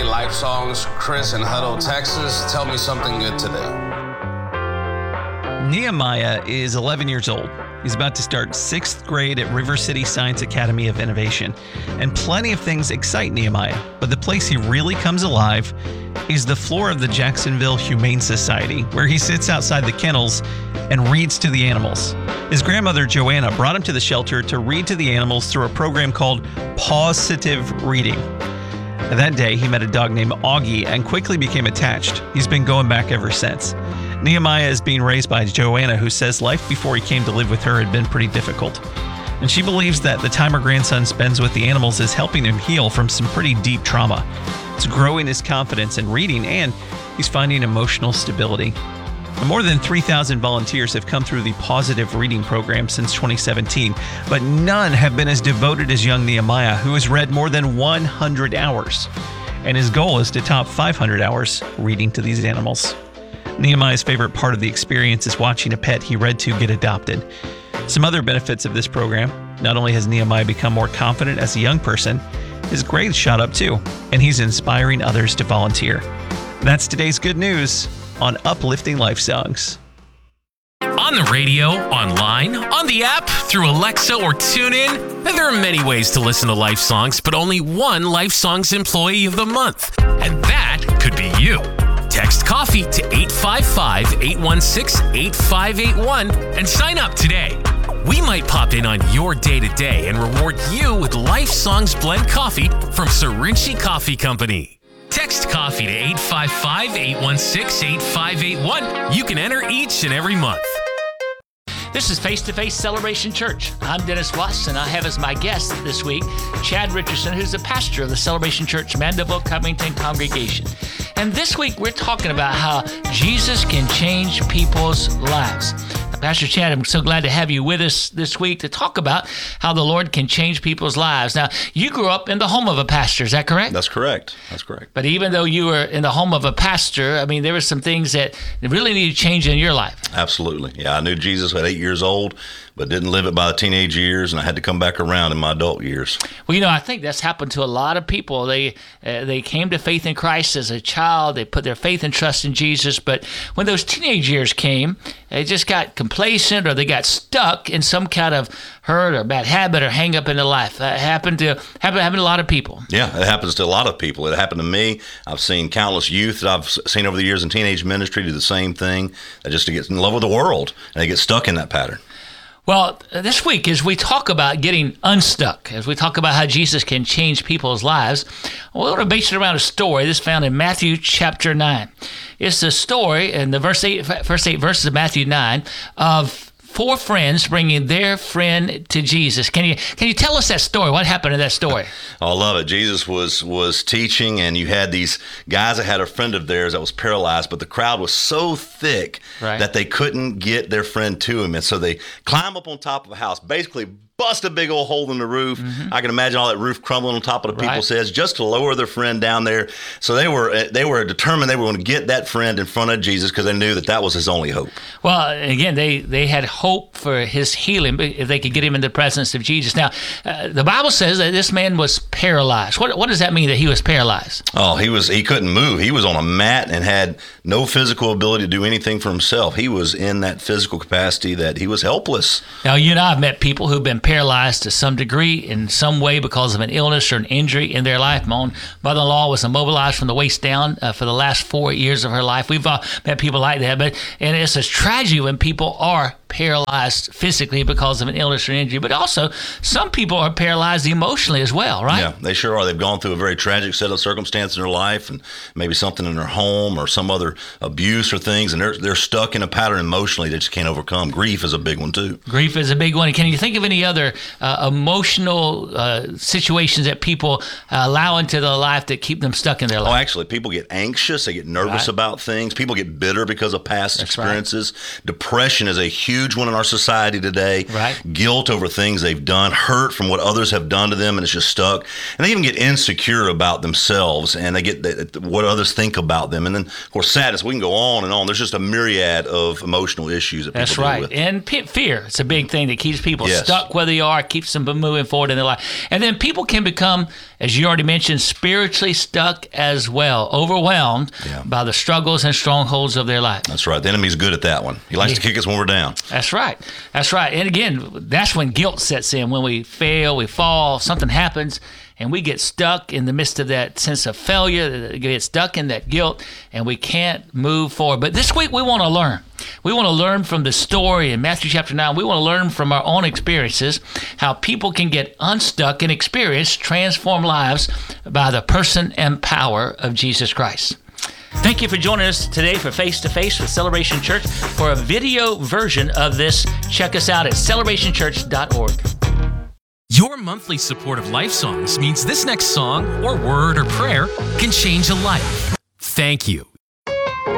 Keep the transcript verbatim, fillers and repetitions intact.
Life Songs. Chris in Hutto, Texas. Tell me something good today. Nehemiah is eleven years old. He's about to start sixth grade at River City Science Academy of Innovation. And plenty of things excite Nehemiah, but the place he really comes alive is the floor of the Jacksonville Humane Society, where he sits outside the kennels and reads to the animals. His grandmother, Joanna, brought him to the shelter to read to the animals through a program called Positive Reading. That day, he met a dog named Augie and quickly became attached. He's been going back ever since. Nehemiah is being raised by Joanna, who says life before he came to live with her had been pretty difficult. And she believes that the time her grandson spends with the animals is helping him heal from some pretty deep trauma. It's growing his confidence in reading, and he's finding emotional stability. More than three thousand volunteers have come through the Positive Reading program since twenty seventeen, but none have been as devoted as young Nehemiah, who has read more than one hundred hours. And his goal is to top five hundred hours reading to these animals. Nehemiah's favorite part of the experience is watching a pet he read to get adopted. Some other benefits of this program: not only has Nehemiah become more confident as a young person, his grades shot up too, and he's inspiring others to volunteer. That's today's good news on Uplifting Life Songs. On the radio, online, on the app, through Alexa or TuneIn, and there are many ways to listen to Life Songs, but only one Life Songs Employee of the Month, and that could be you. Text coffee to eight five five, eight one six, eight five eight one and sign up today. We might pop in on your day-to-day and reward you with Life Songs Blend Coffee from Serinci Coffee Company. Text coffee to eight five five, eight one six, eight five eight one. You can enter each and every month. This is Face to Face Celebration Church. I'm Dennis Watts, and I have as my guest this week Chad Richardson, who's the pastor of the Celebration Church Mandeville Covington congregation. And this week we're talking about how Jesus can change people's lives. Pastor Chad, I'm so glad to have you with us this week to talk about how the Lord can change people's lives. Now, you grew up in the home of a pastor, is that correct? That's correct. That's correct. But even though you were in the home of a pastor, I mean, there were some things that really needed to change in your life. Absolutely. Yeah, I knew Jesus at eight years old, but didn't live it by the teenage years, and I had to come back around in my adult years. Well, you know, I think that's happened to a lot of people. They uh, they came to faith in Christ as a child. They put their faith and trust in Jesus, but when those teenage years came, they just got complacent, or they got stuck in some kind of hurt or bad habit or hang up in their life. That happened to happen, happened to a lot of people. Yeah, it happens to a lot of people. It happened to me. I've seen countless youth that I've seen over the years in teenage ministry do the same thing. They just get in love with the world, and they get stuck in that pattern. Well, this week, as we talk about getting unstuck, as we talk about how Jesus can change people's lives, we're going to base it around a story that's found in Matthew chapter nine. It's the story in the verse eight, first eight verses of Matthew nine of four friends bringing their friend to Jesus. Can you can you tell us that story? What happened in that story? I love it. Jesus was was teaching, and you had these guys that had a friend of theirs that was paralyzed, but the crowd was so thick right. that they couldn't get their friend to him. And so they climb up on top of a house, basically bust a big old hole in the roof. Mm-hmm. I can imagine all that roof crumbling on top of the people's right. heads just to lower their friend down there. So they were they were determined they were going to get that friend in front of Jesus because they knew that that was his only hope. Well, again, they, they had hope for his healing if they could get him in the presence of Jesus. Now, uh, the Bible says that this man was paralyzed. What what does that mean, that he was paralyzed? Oh, he was he couldn't move. He was on a mat and had no physical ability to do anything for himself. He was in that physical capacity that he was helpless. Now, you and I have met people who've been paralyzed to some degree in some way because of an illness or an injury in their life. My own mother-in-law was immobilized from the waist down uh, for the last four years of her life. We've uh, met people like that, but and it's a tragedy when people are paralyzed physically because of an illness or injury, but also some people are paralyzed emotionally as well, right? Yeah, they sure are. They've gone through a very tragic set of circumstances in their life, and maybe something in their home or some other abuse or things, and they're they're stuck in a pattern emotionally they just can't overcome. Grief is a big one too. Grief is a big one. Can you think of any other uh, emotional uh, situations that people uh, allow into their life that keep them stuck in their life? Oh, actually, people get anxious. They get nervous right. about things. People get bitter because of past That's experiences. Right. Depression is a huge one in our society today. Right. Guilt over things they've done, hurt from what others have done to them, and it's just stuck. And they even get insecure about themselves, and they get the, what others think about them. And then, of course, sadness. We can go on and on. There's just a myriad of emotional issues that That's people right. deal with. And p- fear. It's a big thing that keeps people yes. stuck where they are, keeps them moving forward in their life. And then people can become, as you already mentioned, spiritually stuck as well, overwhelmed Yeah. by the struggles and strongholds of their life. That's right. The enemy's good at that one. He likes to kick us when we're down. That's right. That's right. And again, that's when guilt sets in. When we fail, we fall, something happens, and we get stuck in the midst of that sense of failure, get stuck in that guilt, and we can't move forward. But this week we want to learn. We want to learn from the story in Matthew chapter nine. We want to learn from our own experiences how people can get unstuck and experience transformed lives by the person and power of Jesus Christ. Thank you for joining us today for Face to Face with Celebration Church. For a video version of this, check us out at celebration church dot org. Your monthly support of Life Songs means this next song or word or prayer can change a life. Thank you.